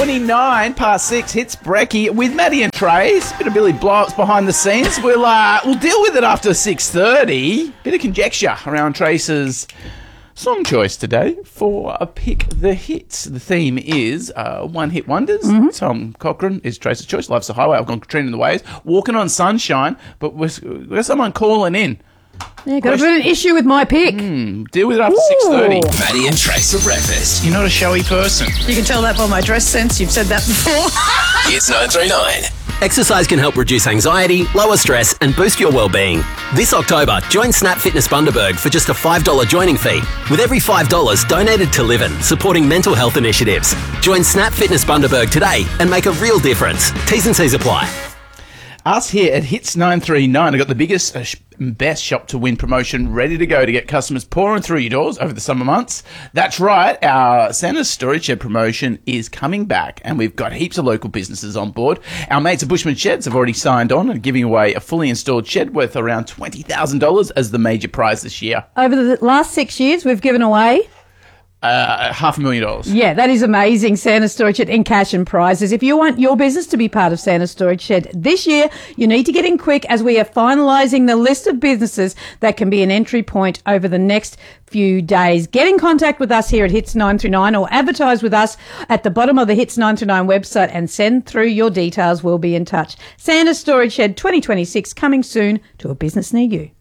29 past 6 hits Brecky with Maddie and Trace. Bit of Billy blow-ups behind the scenes. We'll deal with it after 6:30. Bit of conjecture around Trace's song choice today for a Pick the Hits. The theme is one-hit wonders. Tom Cochrane is Trace's choice. Loves the highway. I've gone Katrina in the Waves. Walking on Sunshine. But we've got someone calling in. Yeah, got a bit of an issue with my pick. Deal with it after 6:30. Maddie and Trace for breakfast. You're not a showy person. You can tell that by my dress sense. You've said that before. It's 939. Exercise can help reduce anxiety, lower stress, and boost your well-being. This October, join Snap Fitness Bundaberg for just a $5 joining fee, with every $5 donated to Livin, supporting mental health initiatives. Join Snap Fitness Bundaberg today and make a real difference. T's and C's apply. Us here at Hits 939 have got the biggest, best shop to win promotion ready to go to get customers pouring through your doors over the summer months. That's right, our Santa's Storage Shed promotion is coming back and we've got heaps of local businesses on board. Our mates at Bushman Sheds have already signed on and giving away a fully installed shed worth around $20,000 as the major prize this year. Over the last 6 years, we've given away... $500,000. Yeah, that is amazing. Santa's Storage Shed in cash and prizes. If you want your business to be part of Santa's Storage Shed this year, you need to get in quick as we are finalising the list of businesses that can be an entry point over the next few days. Get in contact with us here at Hits 939 or advertise with us at the bottom of the Hits 939 website and send through your details. We'll be in touch. Santa's Storage Shed 2026 coming soon to a business near you.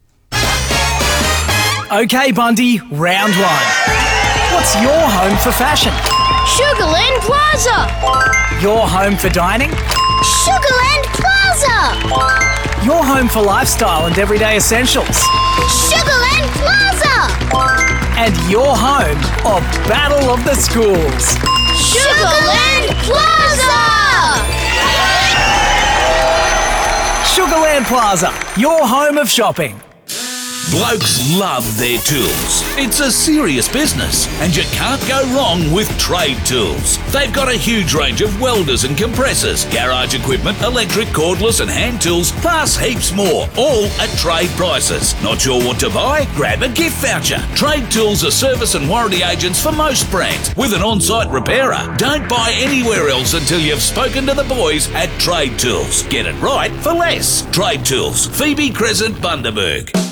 Okay, Bundy, round one. What's your home for fashion? Sugarland Plaza! Your home for dining? Sugarland Plaza! Your home for lifestyle and everyday essentials? Sugarland Plaza! And your home of Battle of the Schools? Sugarland Plaza! Sugarland Plaza, your home of shopping. Blokes love their tools. It's a serious business, and you can't go wrong with Trade Tools. They've got a huge range of welders and compressors, garage equipment, electric, cordless and hand tools, plus heaps more, all at trade prices. Not sure what to buy? Grab a gift voucher. Trade Tools are service and warranty agents for most brands, with an on-site repairer. Don't buy anywhere else until you've spoken to the boys at Trade Tools. Get it right for less. Trade Tools, Phoebe Crescent, Bundaberg.